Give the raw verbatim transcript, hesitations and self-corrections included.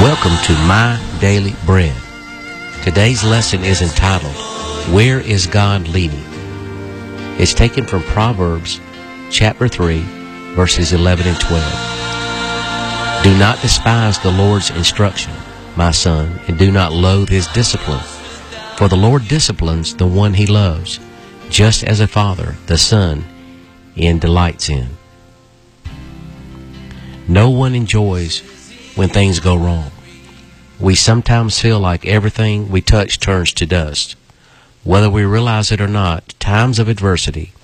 Welcome to My Daily Bread. Today's lesson is entitled, Where is God Leading? It's taken from Proverbs chapter three, verses eleven and twelve. Do not despise the Lord's instruction, my son, and do not loathe his discipline. For the Lord disciplines the one he loves, just as a father the son in delights in. No one enjoys when things go wrong. We sometimes feel like everything we touch turns to dust. Whether we realize it or not, times of adversity